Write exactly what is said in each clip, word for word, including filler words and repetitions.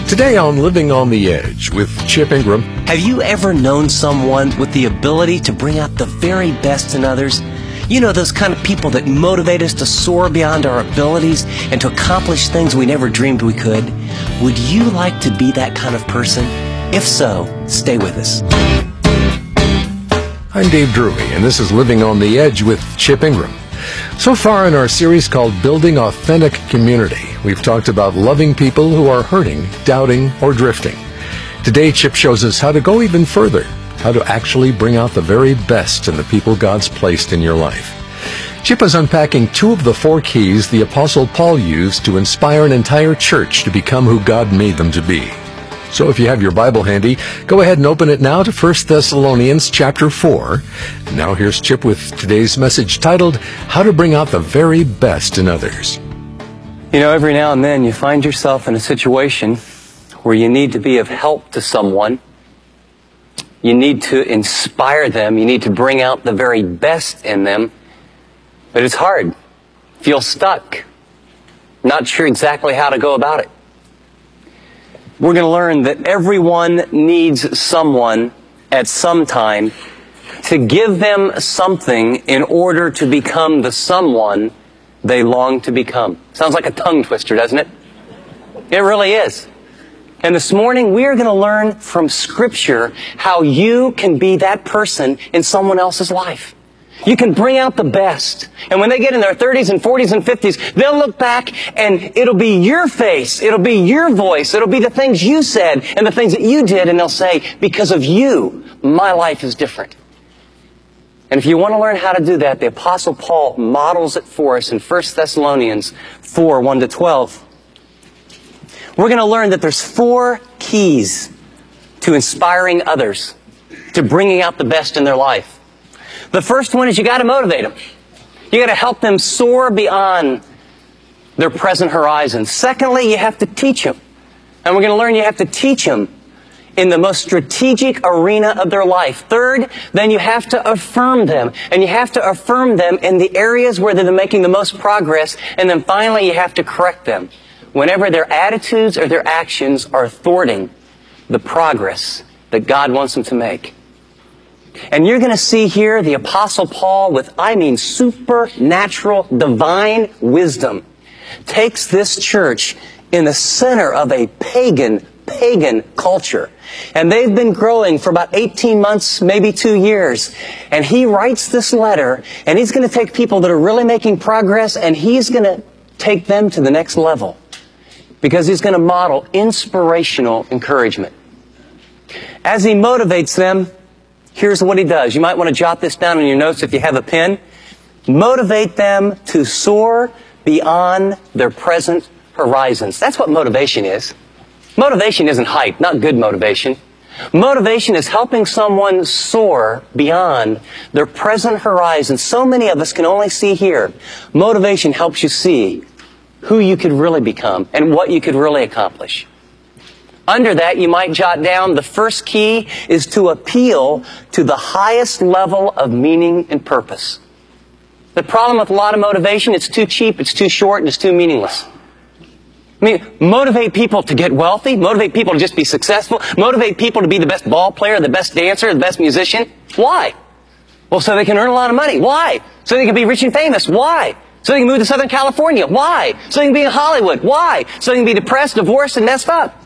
Today on Living on the Edge with Chip Ingram. Have you ever known someone with the ability to bring out the very best in others? You know, those kind of people that motivate us to soar beyond our abilities and to accomplish things we never dreamed we could. Would you like to be that kind of person? If so, stay with us. I'm Dave Drury, and this is Living on the Edge with Chip Ingram. So far in our series called Building Authentic Community, we've talked about loving people who are hurting, doubting, or drifting. Today, Chip shows us how to go even further, how to actually bring out the very best in the people God's placed in your life. Chip is unpacking two of the four keys the Apostle Paul used to inspire an entire church to become who God made them to be. So if you have your Bible handy, go ahead and open it now to First Thessalonians chapter four. And now here's Chip with today's message titled, How to Bring Out the Very Best in Others. You know, every now and then you find yourself in a situation where you need to be of help to someone. You need to inspire them. You need to bring out the very best in them. But it's hard. Feel stuck. Not sure exactly how to go about it. We're going to learn that everyone needs someone at some time to give them something in order to become the someone they long to become. Sounds like a tongue twister, doesn't it? It really is. And this morning we are going to learn from Scripture how you can be that person in someone else's life. You can bring out the best. And when they get in their thirties and forties and fifties, they'll look back and it'll be your face, it'll be your voice, it'll be the things you said and the things that you did, and they'll say, because of you, my life is different. And if you want to learn how to do that, the Apostle Paul models it for us in First Thessalonians four, one to twelve. We're going to learn that there's four keys to inspiring others, to bringing out the best in their life. The first one is you got to motivate them. You got to help them soar beyond their present horizon. Secondly, you have to teach them. And we're going to learn you have to teach them in the most strategic arena of their life. Third, then you have to affirm them. And you have to affirm them in the areas where they're making the most progress. And then finally, you have to correct them whenever their attitudes or their actions are thwarting the progress that God wants them to make. And you're going to see here the Apostle Paul with, I mean, supernatural, divine wisdom, takes this church in the center of a pagan, pagan culture. And they've been growing for about eighteen months, maybe two years. And he writes this letter, and he's going to take people that are really making progress, and he's going to take them to the next level. Because he's going to model inspirational encouragement. As he motivates them, here's what he does. You might want to jot this down in your notes if you have a pen. Motivate them to soar beyond their present horizons. That's what motivation is. Motivation isn't hype, not good motivation. Motivation is helping someone soar beyond their present horizon. So many of us can only see here. Motivation helps you see who you could really become and what you could really accomplish. Under that, you might jot down the first key is to appeal to the highest level of meaning and purpose. The problem with a lot of motivation, it's too cheap, it's too short, and it's too meaningless. I mean, motivate people to get wealthy, motivate people to just be successful, motivate people to be the best ball player, the best dancer, the best musician. Why? Well, so they can earn a lot of money. Why? So they can be rich and famous. Why? So they can move to Southern California. Why? So they can be in Hollywood. Why? So they can be depressed, divorced, and messed up.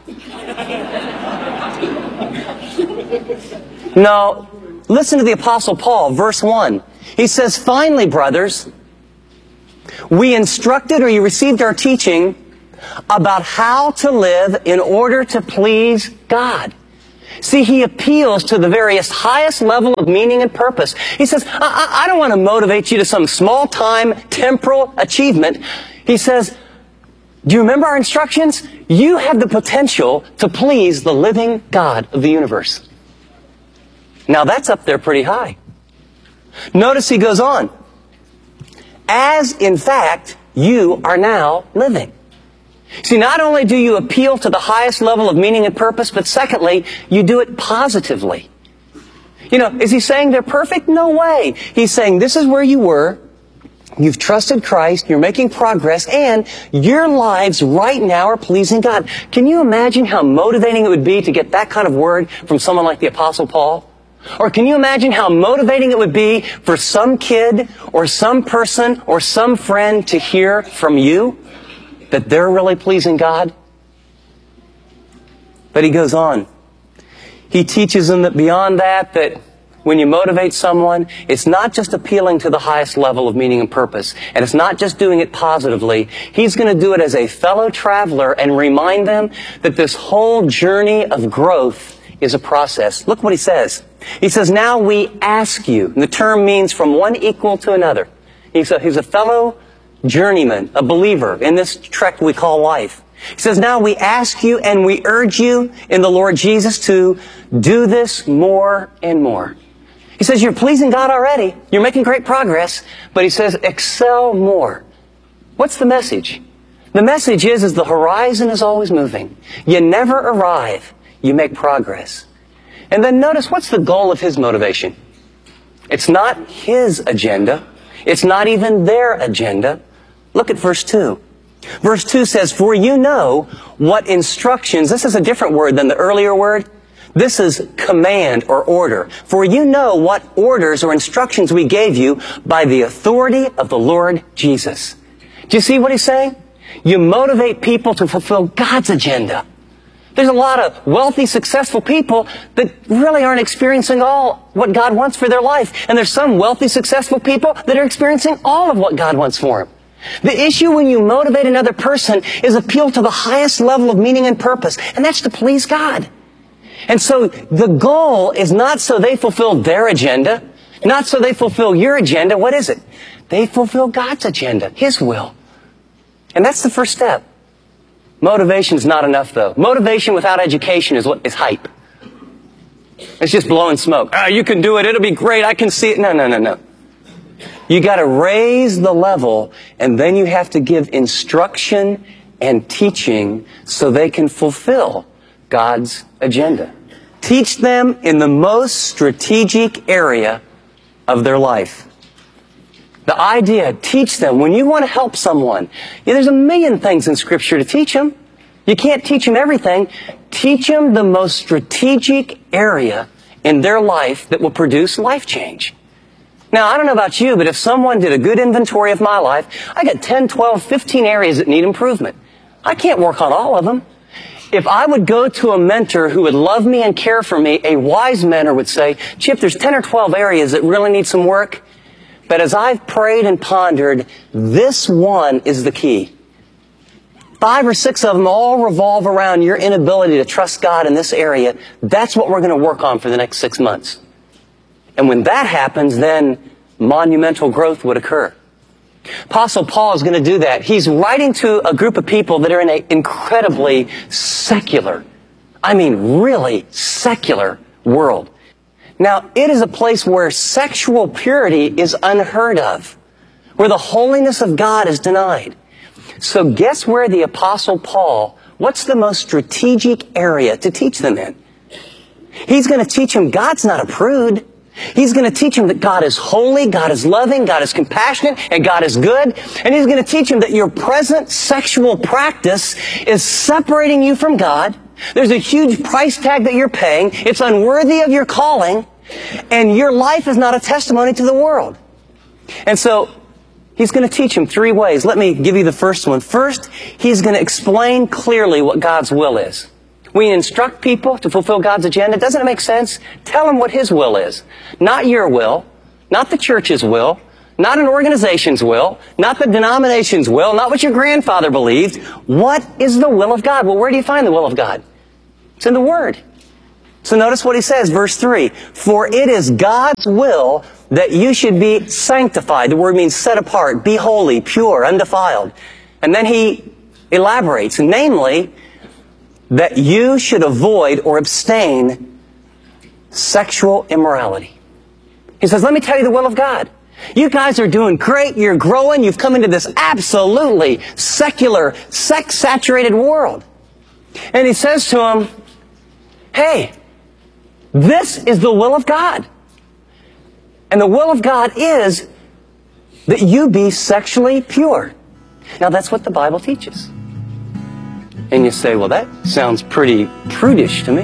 No, listen to the Apostle Paul, verse one. He says, finally, brothers, we instructed or you received our teaching about how to live in order to please God. See, he appeals to the various highest level of meaning and purpose. He says, I, I, I don't want to motivate you to some small-time temporal achievement. He says, do you remember our instructions? You have the potential to please the living God of the universe. Now that's up there pretty high. Notice he goes on. As, in fact, you are now living. See, not only do you appeal to the highest level of meaning and purpose, but secondly, you do it positively. You know, is he saying they're perfect? No way. He's saying this is where you were, You've trusted Christ, you're making progress, and your lives right now are pleasing God. Can you imagine how motivating it would be to get that kind of word from someone like the Apostle Paul? Or can you imagine how motivating it would be for some kid or some person or some friend to hear from you that they're really pleasing God? But he goes on. He teaches them that beyond that, that when you motivate someone, it's not just appealing to the highest level of meaning and purpose. And it's not just doing it positively. He's going to do it as a fellow traveler and remind them that this whole journey of growth is a process. Look what he says. He says, now we ask you. And the term means from one equal to another. He's a, he's a fellow journeyman, a believer in this trek we call life. He says, now we ask you and we urge you in the Lord Jesus to do this more and more. He says, you're pleasing God already. You're making great progress. But he says, excel more. What's the message? The message is, is the horizon is always moving. You never arrive. You make progress. And then notice, what's the goal of his motivation? It's not his agenda. It's not even their agenda. Look at verse two. Verse two says, for you know what instructions, this is a different word than the earlier word. This is command or order. For you know what orders or instructions we gave you by the authority of the Lord Jesus. Do you see what he's saying? You motivate people to fulfill God's agenda. There's a lot of wealthy, successful people that really aren't experiencing all what God wants for their life. And there's some wealthy, successful people that are experiencing all of what God wants for them. The issue when you motivate another person is appeal to the highest level of meaning and purpose, and that's to please God. And so the goal is not so they fulfill their agenda, not so they fulfill your agenda. What is it? They fulfill God's agenda, His will. And that's the first step. Motivation's not enough, though. Motivation without education is what is hype. It's just blowing smoke. Ah, you can do it. It'll be great. I can see it. No, no, no, no. You got to raise the level, and then you have to give instruction and teaching so they can fulfill God's agenda. Teach them in the most strategic area of their life. The idea, teach them. When you want to help someone, yeah, there's a million things in Scripture to teach them. You can't teach them everything. Teach them the most strategic area in their life that will produce life change. Now, I don't know about you, but if someone did a good inventory of my life, I got ten, twelve, fifteen areas that need improvement. I can't work on all of them. If I would go to a mentor who would love me and care for me, a wise mentor would say, Chip, there's ten or twelve areas that really need some work. But as I've prayed and pondered, this one is the key. Five or six of them all revolve around your inability to trust God in this area. That's what we're going to work on for the next six months. And when that happens, then monumental growth would occur. Apostle Paul is going to do that. He's writing to a group of people that are in an incredibly secular, I mean really secular world. Now, it is a place where sexual purity is unheard of, where the holiness of God is denied. So guess where the Apostle Paul, what's the most strategic area to teach them in? He's going to teach them God's not a prude. He's going to teach them that God is holy, God is loving, God is compassionate, and God is good. And He's going to teach them that your present sexual practice is separating you from God. There's a huge price tag that you're paying. It's unworthy of your calling. And your life is not a testimony to the world. And so, He's going to teach them three ways. Let me give you the first one. First, He's going to explain clearly what God's will is. We instruct people to fulfill God's agenda. Doesn't it make sense? Tell them what His will is. Not your will. Not the church's will. Not an organization's will. Not the denomination's will. Not what your grandfather believed. What is the will of God? Well, where do you find the will of God? It's in the Word. So notice what he says, verse three. For it is God's will that you should be sanctified. The word means set apart, be holy, pure, undefiled. And then he elaborates, namely, that you should avoid or abstain sexual immorality. He says, let me tell you the will of God. You guys are doing great. You're growing. You've come into this absolutely secular, sex-saturated world. And he says to them, hey, this is the will of God. And the will of God is that you be sexually pure. Now that's what the Bible teaches. And you say, well, that sounds pretty prudish to me.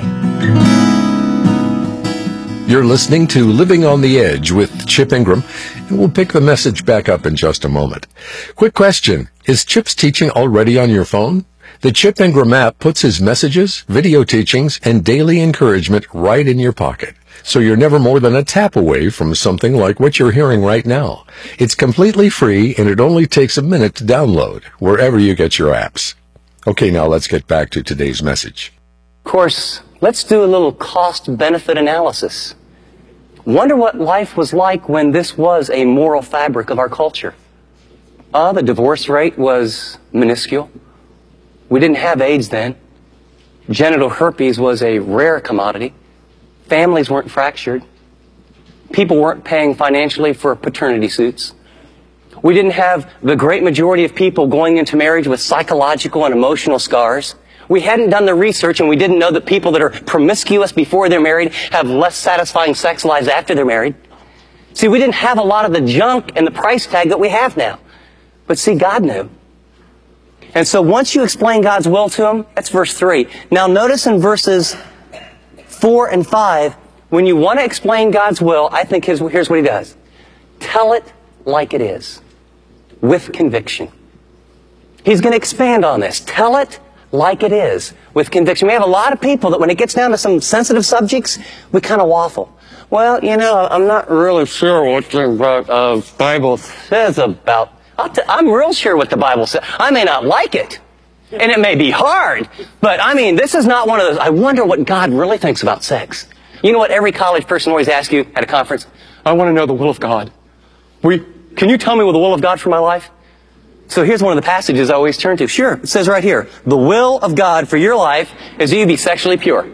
You're listening to Living on the Edge with Chip Ingram, and we'll pick the message back up in just a moment. Quick question. Is Chip's teaching already on your phone? The Chip Ingram app puts his messages, video teachings, and daily encouragement right in your pocket, so you're never more than a tap away from something like what you're hearing right now. It's completely free, and it only takes a minute to download wherever you get your apps. Okay, now let's get back to today's message. Of course, let's do a little cost-benefit analysis. Wonder what life was like when this was a moral fabric of our culture. Ah, uh, the divorce rate was minuscule. We didn't have AIDS then. Genital herpes was a rare commodity. Families weren't fractured. People weren't paying financially for paternity suits. We didn't have the great majority of people going into marriage with psychological and emotional scars. We hadn't done the research, and we didn't know that people that are promiscuous before they're married have less satisfying sex lives after they're married. See, we didn't have a lot of the junk and the price tag that we have now. But see, God knew. And so once you explain God's will to him, that's verse three. Now notice in verses four and five, when you want to explain God's will, I think here's, here's what he does. Tell it like it is, with conviction. He's going to expand on this. Tell it like it is, with conviction. We have a lot of people that when it gets down to some sensitive subjects, we kind of waffle. Well, you know, I'm not really sure what the uh, Bible says about... I'll t- I'm real sure what the Bible says. I may not like it, and it may be hard, but I mean, this is not one of those, I wonder what God really thinks about sex. You know what every college person always asks you at a conference? I want to know the will of God. We, can you tell me what the will of God for my life? So here's one of the passages I always turn to. Sure, it says right here, the will of God for your life is that you be sexually pure.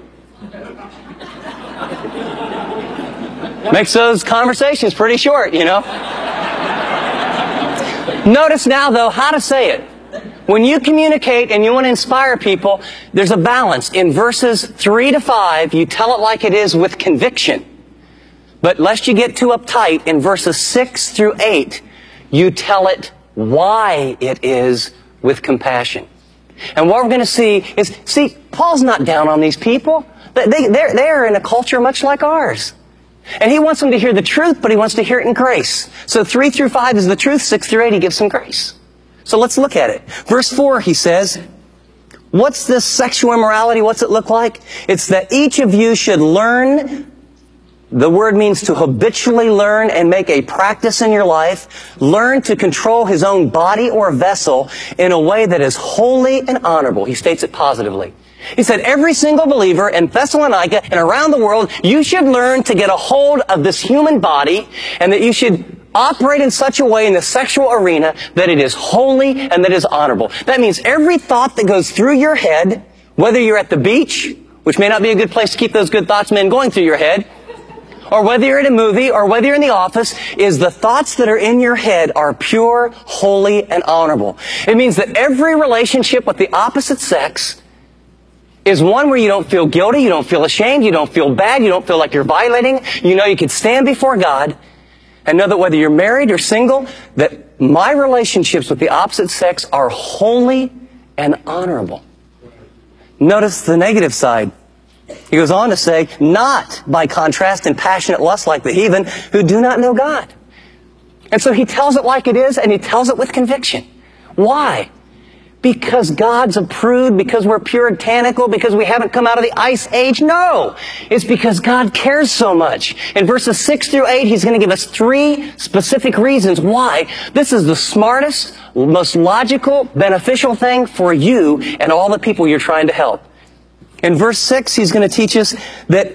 Makes those conversations pretty short, you know. Notice now, though, how to say it. When you communicate and you want to inspire people, there's a balance. In verses three to five, you tell it like it is with conviction. But lest you get too uptight, in verses six through eight, you tell it why it is with compassion. And what we're going to see is, see, Paul's not down on these people. They, they, they're, they're in a culture much like ours. And he wants them to hear the truth, but he wants to hear it in grace. So three through five is the truth, six through eight he gives some grace. So let's look at it. Verse four, he says, what's this sexual immorality? What's it look like? It's that each of you should learn. The word means to habitually learn and make a practice in your life. Learn to control his own body or vessel in a way that is holy and honorable. He states it positively. He said, every single believer in Thessalonica and around the world, you should learn to get a hold of this human body, and that you should operate in such a way in the sexual arena that it is holy and that it is honorable. That means every thought that goes through your head, whether you're at the beach, which may not be a good place to keep those good thoughts, men, going through your head, or whether you're in a movie, or whether you're in the office, is the thoughts that are in your head are pure, holy, and honorable. It means that every relationship with the opposite sex is one where you don't feel guilty, you don't feel ashamed, you don't feel bad, you don't feel like you're violating. You know you can stand before God and know that whether you're married or single, that my relationships with the opposite sex are holy and honorable. Notice the negative side. He goes on to say, not by contrast in passionate lust like the heathen who do not know God. And so he tells it like it is, and he tells it with conviction. Why? Because God's a prude, because we're puritanical, because we haven't come out of the ice age? No! It's because God cares so much. In verses six through eight, he's going to give us three specific reasons why this is the smartest, most logical, beneficial thing for you and all the people you're trying to help. In verse six, he's going to teach us that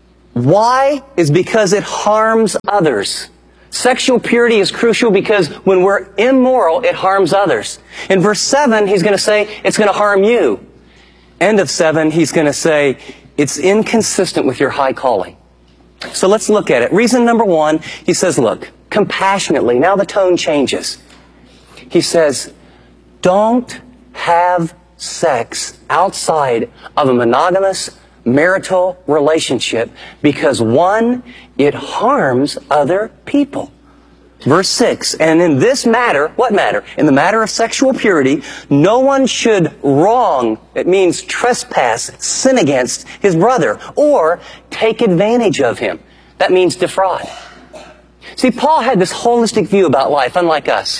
why is because it harms others. Sexual purity is crucial because when we're immoral, it harms others. In verse seven, he's going to say it's going to harm you. End of seven, he's going to say it's inconsistent with your high calling. So let's look at it. Reason number one, he says, look, compassionately. Now the tone changes. He says, don't have sex outside of a monogamous marital relationship because, one, it harms other people. Verse six, and in this matter, what matter? In the matter of sexual purity, no one should wrong, it means trespass, sin against his brother, or take advantage of him. That means defraud. See, Paul had this holistic view about life, unlike us.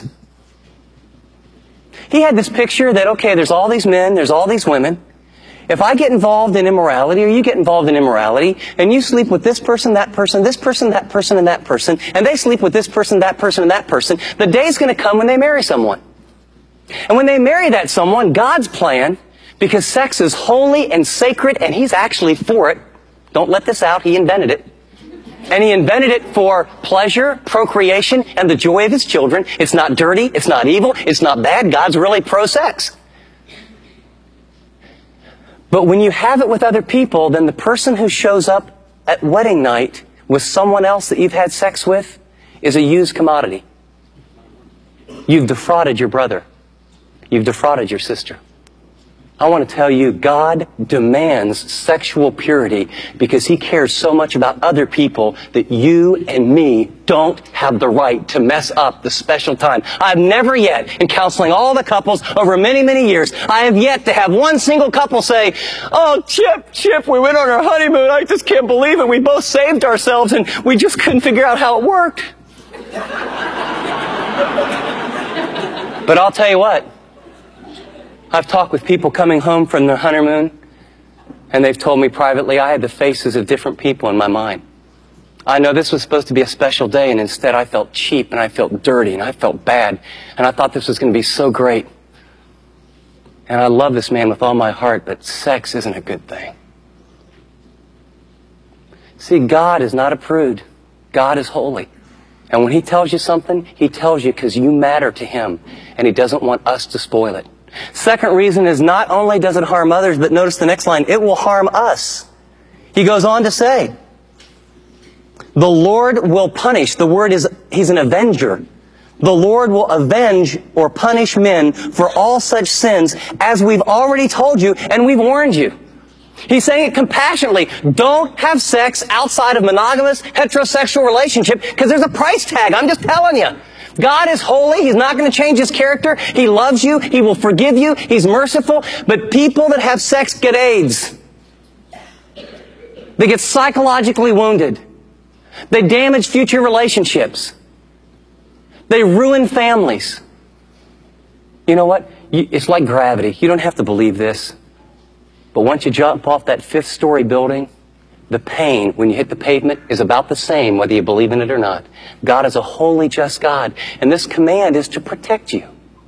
He had this picture that, okay, there's all these men, there's all these women. If I get involved in immorality, or you get involved in immorality, and you sleep with this person, that person, this person, that person, and that person, and they sleep with this person, that person, and that person, the day's going to come when they marry someone. And when they marry that someone, God's plan, because sex is holy and sacred, and He's actually for it. Don't let this out, He invented it. And He invented it for pleasure, procreation, and the joy of His children. It's not dirty, it's not evil, it's not bad. God's really pro-sex. But when you have it with other people, then the person who shows up at wedding night with someone else that you've had sex with is a used commodity. You've defrauded your brother. You've defrauded your sister. I want to tell you, God demands sexual purity because He cares so much about other people that you and me don't have the right to mess up the special time. I've never yet, in counseling all the couples over many, many years, I have yet to have one single couple say, "Oh, Chip, Chip, we went on our honeymoon. I just can't believe it. We both saved ourselves and we just couldn't figure out how it worked." But I'll tell you what. I've talked with people coming home from their honeymoon, and they've told me privately, I had the faces of different people in my mind. I know this was supposed to be a special day, and instead I felt cheap, and I felt dirty, and I felt bad, and I thought this was going to be so great. And I love this man with all my heart, but sex isn't a good thing. See, God is not a prude. God is holy. And when He tells you something, He tells you because you matter to Him, and He doesn't want us to spoil it. Second reason is not only does it harm others, but notice the next line, it will harm us. He goes on to say, the Lord will punish. The word is, He's an avenger. The Lord will avenge or punish men for all such sins, as we've already told you and we've warned you. He's saying it compassionately. Don't have sex outside of monogamous, heterosexual relationship because there's a price tag. I'm just telling you. God is holy. He's not going to change His character. He loves you. He will forgive you. He's merciful. But people that have sex get AIDS. They get psychologically wounded. They damage future relationships. They ruin families. You know what? It's like gravity. You don't have to believe this. But once you jump off that fifth story building, the pain when you hit the pavement is about the same whether you believe in it or not. God is a holy, just God. And this command is to protect you.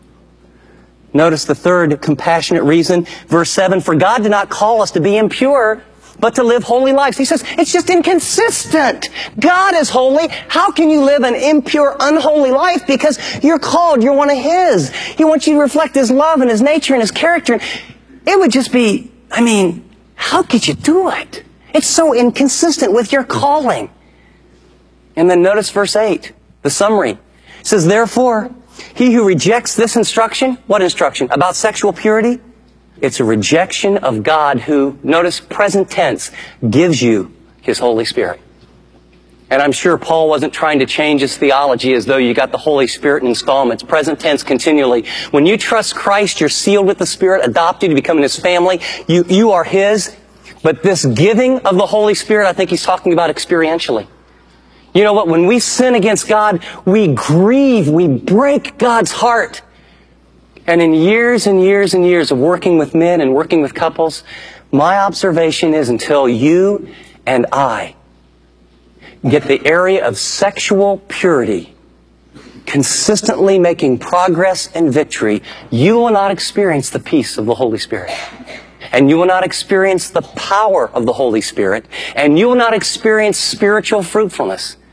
Notice the third compassionate reason. Verse seven, for God did not call us to be impure, but to live holy lives. He says, it's just inconsistent. God is holy. How can you live an impure, unholy life? Because you're called, you're one of His. He wants you to reflect His love and His nature and His character. It would just be, I mean, how could you do it? It's so inconsistent with your calling. And then notice verse eight, the summary. It says, therefore, he who rejects this instruction, what instruction? About sexual purity? It's a rejection of God who, notice present tense, gives you His Holy Spirit. And I'm sure Paul wasn't trying to change his theology as though you got the Holy Spirit in installments. Present tense continually. When you trust Christ, you're sealed with the Spirit, adopted to become in His family. You, you are His. But this giving of the Holy Spirit, I think he's talking about experientially. You know what? When we sin against God, we grieve, we break God's heart. And in years and years and years of working with men and working with couples, my observation is until you and I get the area of sexual purity consistently making progress and victory, you will not experience the peace of the Holy Spirit. And you will not experience the power of the Holy Spirit. And you will not experience spiritual fruitfulness.